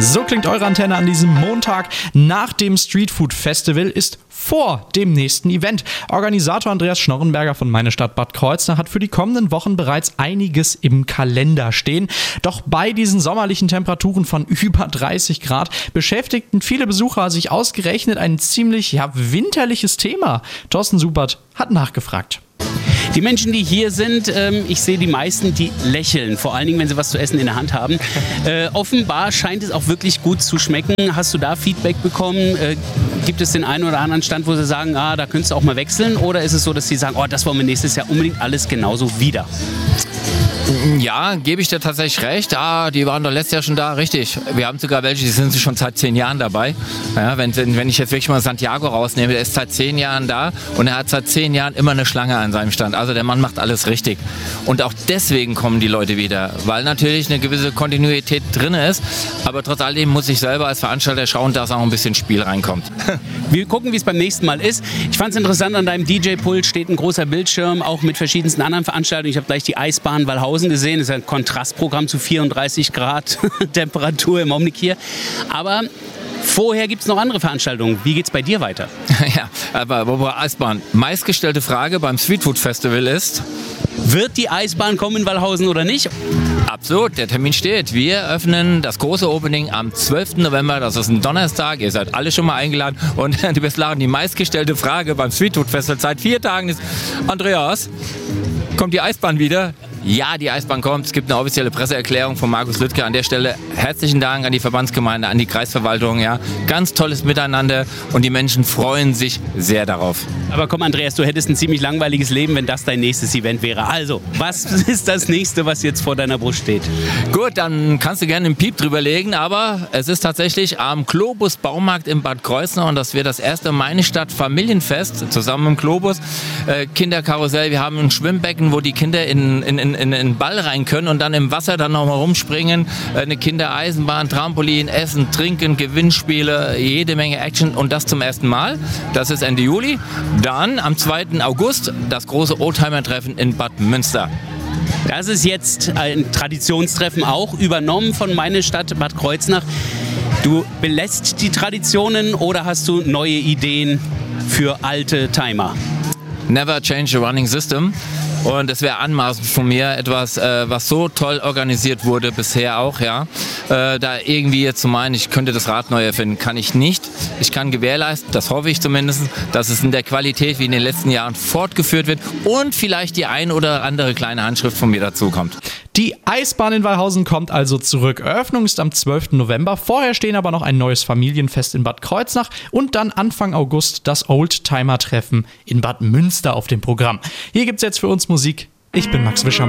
So klingt eure Antenne an diesem Montag nach dem Streetfood Festival, ist vor dem nächsten Event. Organisator Andreas Schnorrenberger von Meine Stadt Bad Kreuznach hat für die kommenden Wochen bereits einiges im Kalender stehen. Doch bei diesen sommerlichen Temperaturen von über 30 Grad beschäftigten viele Besucher sich ausgerechnet ein ziemlich winterliches Thema. Thorsten Subert hat nachgefragt. Die Menschen, die hier sind, ich sehe die meisten, die lächeln, vor allen Dingen, wenn sie was zu essen in der Hand haben. Offenbar scheint es auch wirklich gut zu schmecken. Hast du da Feedback bekommen? Gibt es den einen oder anderen Stand, wo sie sagen, da könntest du auch mal wechseln? Oder ist es so, dass sie sagen, das wollen wir nächstes Jahr unbedingt alles genauso wieder? Ja, gebe ich dir tatsächlich recht. Die waren doch letztes Jahr schon da, richtig. Wir haben sogar welche, die sind schon seit 10 Jahren dabei. Ja, wenn ich jetzt wirklich mal Santiago rausnehme, der ist seit 10 Jahren da und er hat seit 10 Jahren immer eine Schlange an seinem Stand. Also der Mann macht alles richtig. Und auch deswegen kommen die Leute wieder, weil natürlich eine gewisse Kontinuität drin ist. Aber trotz alledem muss ich selber als Veranstalter schauen, dass auch ein bisschen Spiel reinkommt. Wir gucken, wie es beim nächsten Mal ist. Ich fand es interessant, an deinem DJ-Pult steht ein großer Bildschirm, auch mit verschiedensten anderen Veranstaltungen. Ich habe gleich die Eisbahn Wallhausen gesehen. Das ist ein Kontrastprogramm zu 34 Grad Temperatur im Augenblick hier. Aber vorher gibt es noch andere Veranstaltungen. Wie geht es bei dir weiter? Ja, aber wo Eisbahn? Meistgestellte Frage beim Streetfood Festival ist: Wird die Eisbahn kommen in Wallhausen oder nicht? Absolut, der Termin steht. Wir öffnen das große Opening am 12. November, das ist ein Donnerstag. Ihr seid alle schon mal eingeladen. Und du wirst lachen, die meistgestellte Frage beim Streetfood Festival seit 4 Tagen ist: Andreas, kommt die Eisbahn wieder? Ja, die Eisbahn kommt. Es gibt eine offizielle Presseerklärung von Markus Lüttke. An der Stelle herzlichen Dank an die Verbandsgemeinde, an die Kreisverwaltung. Ja, ganz tolles Miteinander und die Menschen freuen sich sehr darauf. Aber komm, Andreas, du hättest ein ziemlich langweiliges Leben, wenn das dein nächstes Event wäre. Also, was ist das nächste, was jetzt vor deiner Brust steht? Gut, dann kannst du gerne einen Piep drüber legen, aber es ist tatsächlich am Globus Baumarkt in Bad Kreuznach und das wird das erste Meine Stadt Familienfest zusammen im Globus. Kinderkarussell, wir haben ein Schwimmbecken, wo die Kinder in den Ball rein können und dann im Wasser dann nochmal rumspringen. Eine Kindereisenbahn, Trampolin, Essen, Trinken, Gewinnspiele, jede Menge Action und das zum ersten Mal. Das ist Ende Juli. Dann am 2. August das große Oldtimer-Treffen in Bad Münster. Das ist jetzt ein Traditionstreffen, auch übernommen von Meine Stadt Bad Kreuznach. Du belässt die Traditionen oder hast du neue Ideen für alte Timer? Never change a running system. Und es wäre anmaßend von mir, etwas, was so toll organisiert wurde bisher auch, da irgendwie jetzt zu meinen, ich könnte das Rad neu erfinden, kann ich nicht. Ich kann gewährleisten, das hoffe ich zumindest, dass es in der Qualität wie in den letzten Jahren fortgeführt wird und vielleicht die ein oder andere kleine Handschrift von mir dazu kommt. Die Eisbahn in Wallhausen kommt also zurück. Eröffnung ist am 12. November. Vorher stehen aber noch ein neues Familienfest in Bad Kreuznach und dann Anfang August das Oldtimer-Treffen in Bad Münster auf dem Programm. Hier gibt's jetzt für uns Musik. Ich bin Max Wischermann.